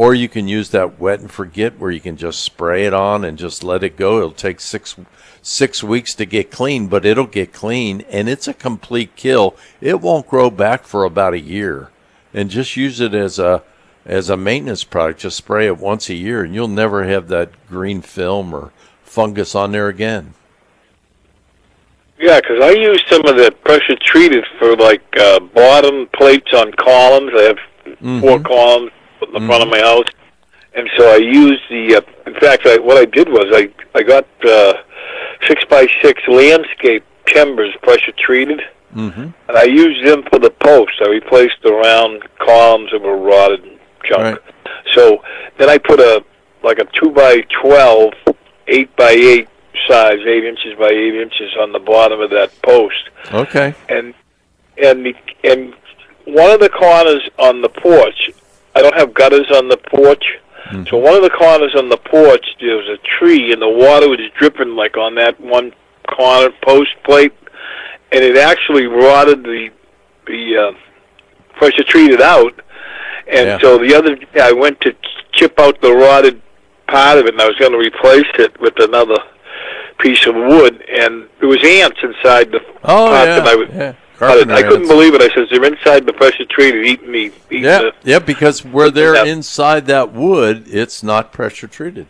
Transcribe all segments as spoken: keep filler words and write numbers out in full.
Or you can use that wet and forget where you can just spray it on and just let it go. It'll take six six weeks to get clean, but it'll get clean, and it's a complete kill. It won't grow back for about a year. And just use it as a as a maintenance product. Just spray it once a year, and you'll never have that green film or fungus on there again. Yeah, because I use some of the pressure treated for like uh, bottom plates on columns. I have mm-hmm. four columns in the mm-hmm. front of my house, and so I use the. Uh, in fact, I, what I did was I I got uh, six by six landscape timbers pressure treated, mm-hmm. and I used them for the posts. I replaced the round columns that were rotted junk. Right. So then I put a like a two by twelve, eight by eight size, eight inches by eight inches on the bottom of that post. Okay. And and the, and one of the corners on the porch, I don't have gutters on the porch, mm-hmm. so one of the corners on the porch, there was a tree, and the water was dripping like on that one corner post plate, and it actually rotted the the uh, pressure treated out. And yeah. so the other day I went to chip out the rotted part of it, and I was going to replace it with another piece of wood, and there was ants inside the oh, pot yeah. that I was. Yeah. I couldn't believe it. I said, they're inside the pressure treated, eating the. Eating yeah, the, yeah, because where they're inside that wood, it's not pressure treated.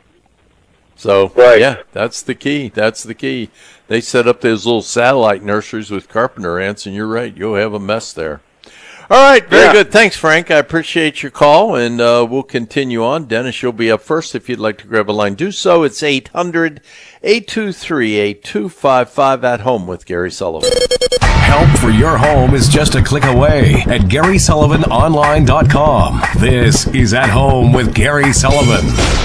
So, right. yeah, that's the key. That's the key. They set up those little satellite nurseries with carpenter ants, and you're right, you'll have a mess there. All right, very yeah. good. Thanks, Frank. I appreciate your call, and uh, we'll continue on. Dennis, you'll be up first. If you'd like to grab a line, do so. It's eight hundred, eight two three, eight two five five at home with Gary Sullivan. Help for your home is just a click away at Gary Sullivan Online dot com. This is At Home with Gary Sullivan.